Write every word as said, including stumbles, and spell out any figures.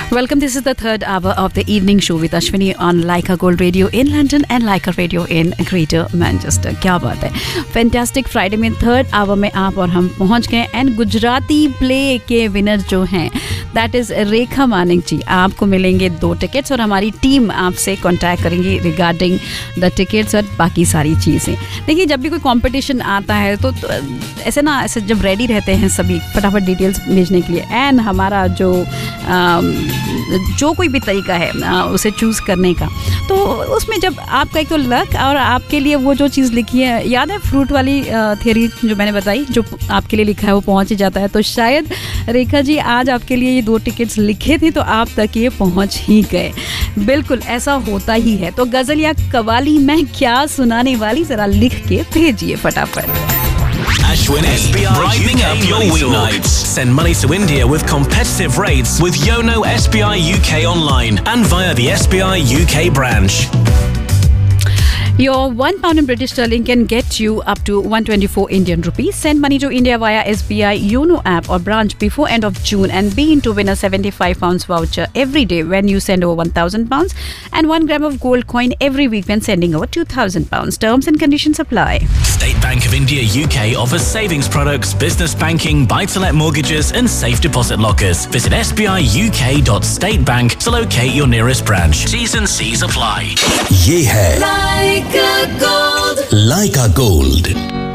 Welcome. This is the third hour of the evening show with Ashwini on Laika Gold Radio in London and Laika Radio in Greater Manchester. क्या बात है, fantastic Friday में third our में आप और हम पहुंच गए. एंड गुजराती प्ले के विनर जो हैं दैट इज़ रेखा मानिक जी. आपको मिलेंगे दो टिकट्स और हमारी टीम आपसे कांटेक्ट करेंगी रिगार्डिंग द टिकट्स और बाकी सारी चीज़ें. देखिए, जब भी कोई कंपटीशन आता है तो, तो ऐसे ना ऐसे जब रेडी रहते हैं सभी फटाफट डिटेल्स भेजने के लिए. एंड हमारा जो आ, जो कोई भी तरीका है उसे चूज़ करने का, तो उसमें जब आपका एक तो लक और आपके लिए वो जो चीज़ लिखी है, याद है फ्रूट वाली थियरी जो मैंने बताई, जो आपके लिए लिखा है वो पहुंच ही जाता है. तो शायद रेखा जी आज आपके लिए ये दो टिकट्स लिखे थे तो आप तक ये पहुंच ही गए. बिल्कुल ऐसा होता ही है. तो गज़ल या कवाली मैं क्या सुनाने वाली, ज़रा लिख के भेजिए फटाफट. Ashwini, S B I brightening up your weeknights. Send money to India with competitive rates with Yono S B I U K online and via the S B I U K branch. Your one pound in British sterling can get you up to one hundred twenty-four Indian rupees. Send money to India via S B I Yono app or branch before end of June and be in to win a seventy-five pounds voucher every day when you send over one thousand pounds and one gram of gold coin every week when sending over two thousand pounds. Terms and conditions apply. State Bank of India U K offers savings products, business banking, buy-to-let mortgages and safe deposit lockers. Visit s b i u k dot state bank to locate your nearest branch. T's and C's apply. ये है Laika Gold. Laika Gold.